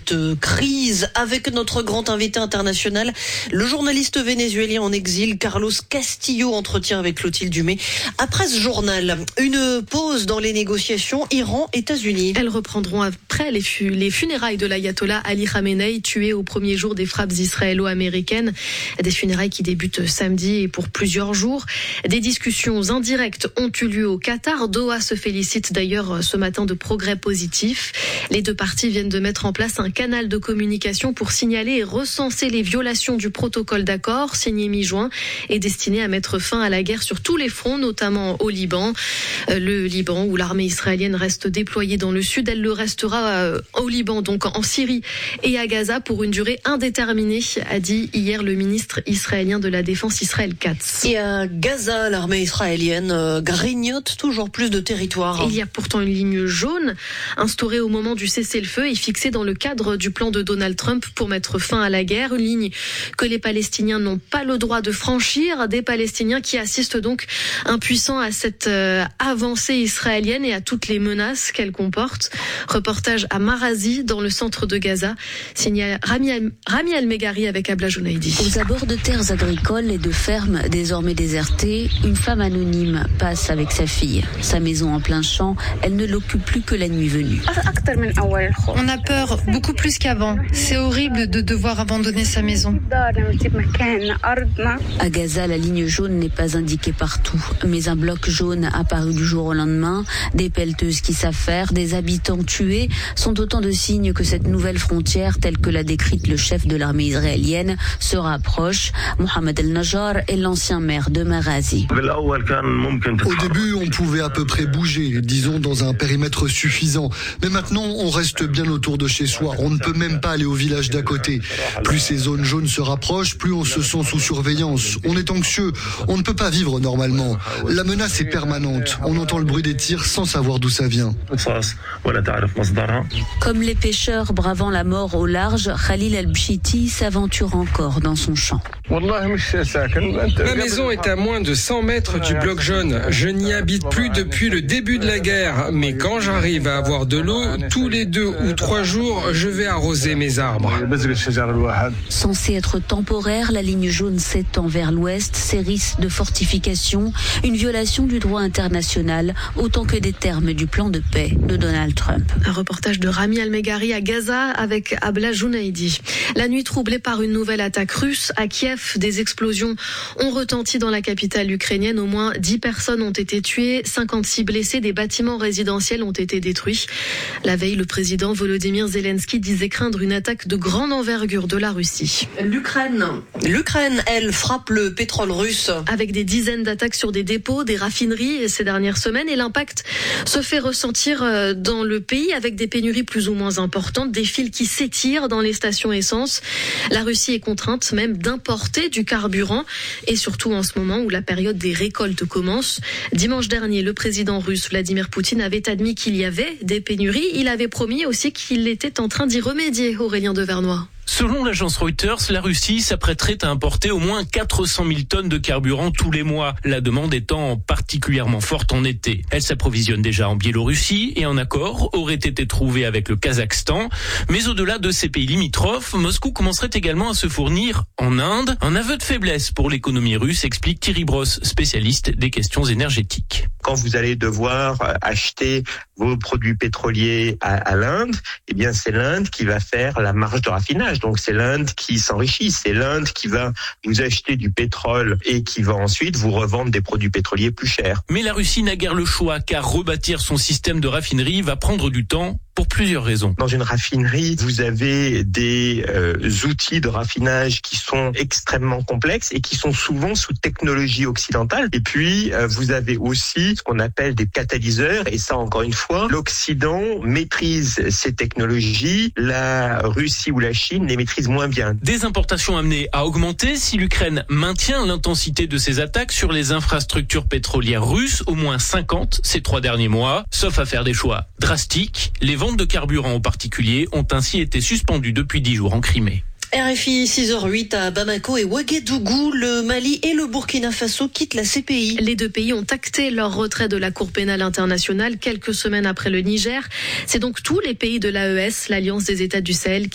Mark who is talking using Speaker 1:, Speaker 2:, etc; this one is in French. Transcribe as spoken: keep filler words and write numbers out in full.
Speaker 1: cette crise avec notre grand invité international, le journaliste vénézuélien en exil Carlos Castillo, entretien avec Clotilde Dumais. Après ce journal, une pause dans les négociations Iran-États-Unis.
Speaker 2: Elles reprendront après les, fu- les funérailles de l'ayatollah Ali Khamenei, tué au premier jour des frappes israélo-américaines. Des funérailles qui débutent samedi et pour plusieurs jours. Des discussions indirectes ont eu lieu au Qatar. Doha se félicite d'ailleurs ce matin de progrès positifs. Les deux parties viennent de mettre en place un canal de communication pour signaler et recenser les violations du protocole d'accord signé mi-juin et destiné à mettre fin à la guerre sur tous les fronts, notamment au Liban. Le Liban où l'armée israélienne reste déployée dans le sud, elle le restera au Liban, donc en Syrie et à Gaza pour une durée indéterminée, a dit hier le ministre israélien de la Défense Israël Katz.
Speaker 1: Et à Gaza, l'armée israélienne euh, grignote toujours plus de territoire.
Speaker 2: Il y a pourtant une ligne jaune instaurée au moment du cessez-le-feu et fixée dans le cadre du plan de Donald Trump pour mettre fin à la guerre. Une ligne que les Palestiniens n'ont pas le droit de franchir. Des Palestiniens qui assistent donc impuissants à cette euh, avancée israélienne et à toutes les menaces qu'elle comporte. Reportage à Marazi, dans le centre de Gaza. Signé Rami, Al- Rami Al-Megari avec Abla Jounaidi.
Speaker 3: Aux abords de terres agricoles et de fermes désormais désertées, une femme anonyme passe avec sa fille. Sa maison en plein champ, elle ne l'occupe plus que la nuit venue.
Speaker 4: On a peur beaucoup plus qu'avant. C'est horrible de devoir abandonner sa maison.
Speaker 3: À Gaza, la ligne jaune n'est pas indiquée partout, mais un bloc jaune apparu du jour au lendemain, des pelleteuses qui s'affairent, des habitants tués, sont autant de signes que cette nouvelle frontière, telle que l'a décrite le chef de l'armée israélienne, se rapproche. Mohamed El-Najjar est l'ancien maire de Marazi.
Speaker 5: Au début, on pouvait à peu près bouger, disons dans un périmètre suffisant. Mais maintenant, on reste bien autour de chez soi. On ne peut même pas aller au village d'à côté. Plus ces zones jaunes se rapprochent, plus on se sent sous surveillance. On est anxieux. On ne peut pas vivre normalement. La menace est permanente. On entend le bruit des tirs sans savoir d'où ça vient.
Speaker 3: Comme les pêcheurs bravant la mort au large, Khalil El-Bchiti s'aventure encore dans son champ.
Speaker 6: Ma maison est à moins de cent mètres du bloc jaune. Je n'y habite plus depuis le début de la guerre. Mais quand j'arrive à avoir de l'eau, tous les deux ou trois jours, je vais arroser mes arbres.
Speaker 3: Censée être temporaire, la ligne jaune s'étend vers l'ouest, séris de fortifications, une violation du droit international, autant que des termes du plan de paix de Donald Trump.
Speaker 2: Un reportage de Rami Al-Megari à Gaza avec Abla Jounaidi. La nuit troublée par une nouvelle attaque russe à Kiev. Des explosions ont retenti dans la capitale ukrainienne. Au moins dix personnes ont été tuées, cinquante-six blessés. Des bâtiments résidentiels ont été détruits. La veille, le président Volodymyr Zelensky disait craindre une attaque de grande envergure de la Russie.
Speaker 1: L'Ukraine, l'Ukraine, elle, frappe le pétrole russe.
Speaker 2: Avec des dizaines d'attaques sur des dépôts, des raffineries ces dernières semaines. Et l'impact se fait ressentir dans le pays avec des pénuries plus ou moins importantes, des fils qui s'étirent dans les stations essence. La Russie est contrainte même d'importer du carburant et surtout en ce moment où la période des récoltes commence. Dimanche dernier, le président russe Vladimir Poutine avait admis qu'il y avait des pénuries. Il avait promis aussi qu'il était en train d'y remédier, Aurélien Devernois.
Speaker 7: Selon l'agence Reuters, la Russie s'apprêterait à importer au moins quatre cent mille tonnes de carburant tous les mois, la demande étant particulièrement forte en été. Elle s'approvisionne déjà en Biélorussie et un accord aurait été trouvé avec le Kazakhstan. Mais au-delà de ces pays limitrophes, Moscou commencerait également à se fournir en Inde. Un aveu de faiblesse pour l'économie russe, explique Thierry Brosse, spécialiste des questions énergétiques.
Speaker 8: Quand vous allez devoir acheter vos produits pétroliers à, à l'Inde, eh bien c'est l'Inde qui va faire la marge de raffinage. Donc c'est l'Inde qui s'enrichit, c'est l'Inde qui va vous acheter du pétrole et qui va ensuite vous revendre des produits pétroliers plus chers.
Speaker 7: Mais la Russie n'a guère le choix, car rebâtir son système de raffinerie va prendre du temps. Pour plusieurs raisons.
Speaker 8: Dans une raffinerie, vous avez des euh, outils de raffinage qui sont extrêmement complexes et qui sont souvent sous technologie occidentale. Et puis, euh, vous avez aussi ce qu'on appelle des catalyseurs. Et ça, encore une fois, l'Occident maîtrise ces technologies. La Russie ou la Chine les maîtrise moins bien.
Speaker 7: Des importations amenées à augmenter si l'Ukraine maintient l'intensité de ses attaques sur les infrastructures pétrolières russes, au moins cinquante ces trois derniers mois. Sauf à faire des choix drastiques, les ventes de carburant en particulier ont ainsi été suspendues depuis dix jours en Crimée.
Speaker 1: R F I six heures huit à Bamako et Ouagadougou, le Mali et le Burkina Faso quittent la C P I.
Speaker 2: Les deux pays ont acté leur retrait de la Cour pénale internationale quelques semaines après le Niger. C'est donc tous les pays de l'A E S, l'Alliance des États du Sahel,